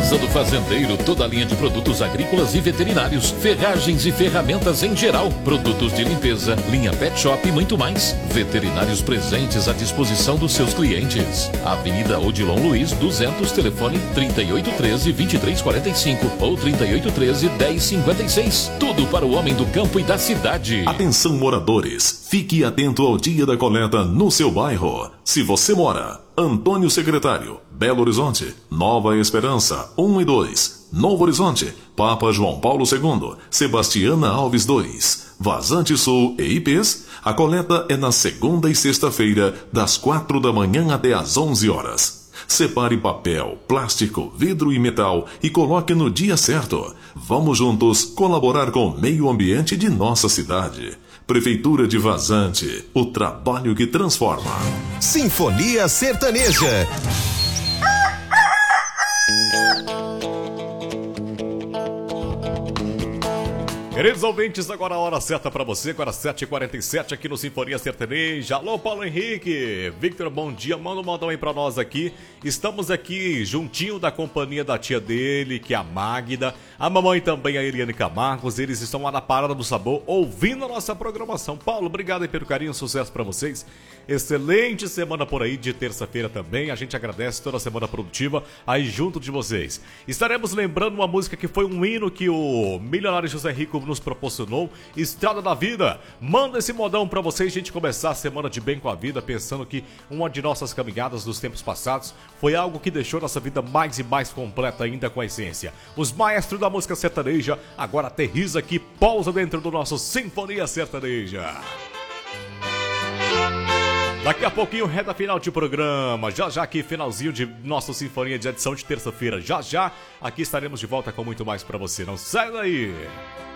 Casa do Fazendeiro, toda a linha de produtos agrícolas e veterinários, ferragens e ferramentas em geral, produtos de limpeza, linha pet shop e muito mais. Veterinários presentes à disposição dos seus clientes. Avenida Odilon Luiz, 200, telefone 3813-2345 ou 3813-1056. Tudo para o homem do campo e da cidade. Atenção, moradores, fique atento ao dia da coleta no seu bairro. Se você mora Antônio Secretário, Belo Horizonte, Nova Esperança 1 e 2, Novo Horizonte, Papa João Paulo II, Sebastiana Alves 2, Vazante Sul e IPs, a coleta é na segunda e sexta-feira, das 4 da manhã até às 11 horas. Separe papel, plástico, vidro e metal e coloque no dia certo. Vamos juntos colaborar com o meio ambiente de nossa cidade. Prefeitura de Vazante, o trabalho que transforma. Sinfonia Sertaneja. Queridos ouvintes, agora a hora certa para você, agora 7h47 aqui no Sinfonia Sertaneja. Alô, Paulo Henrique, Victor, bom dia, manda um modão aí para nós aqui. Estamos aqui juntinho da companhia da tia dele, que é a Magda, a mamãe também, a Eliane Camargos, eles estão lá na Parada do Sabor, ouvindo a nossa programação. Paulo, obrigado aí pelo carinho, sucesso para vocês. Excelente semana por aí, de terça-feira também, a gente agradece toda a semana produtiva aí junto de vocês. Estaremos lembrando uma música que foi um hino que o milionário José Rico nos proporcionou, Estrada da Vida. Manda esse modão pra vocês, a gente começar a semana de bem com a vida, pensando que uma de nossas caminhadas dos tempos passados foi algo que deixou nossa vida mais e mais completa ainda com a essência. Os maestros da música sertaneja agora aterriza aqui, pousa dentro do nosso Sinfonia Sertaneja. Daqui a pouquinho, reta final de programa. Já já aqui, finalzinho de nossa Sinfonia de edição de terça-feira. Já já, aqui estaremos de volta com muito mais pra você. Não sai daí!